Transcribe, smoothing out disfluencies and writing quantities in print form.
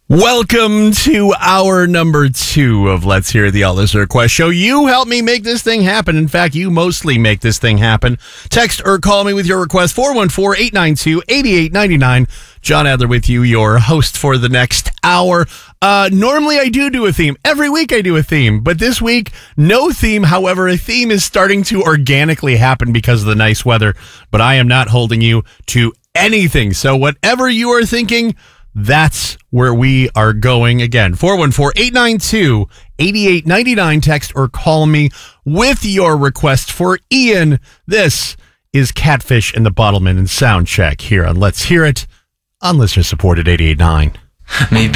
Welcome to hour number 2 of Let's Hear the All Listener Request Show. You help me make this thing happen. In fact, you mostly make this thing happen. Text or call me with your request, 414-892-8899. John Adler with you, your host for the next hour. Normally I do a theme. Every week I do a theme. But this week, no theme. However, a theme is starting to organically happen because of the nice weather. But I am not holding you to anything. So whatever you are thinking, that's where we are going. Again, 414-892-8899. Text or call me with your request for Ian. This is Catfish and the Bottlemen and Sound Check here on Let's Hear It on listener supported 88.9. Maybe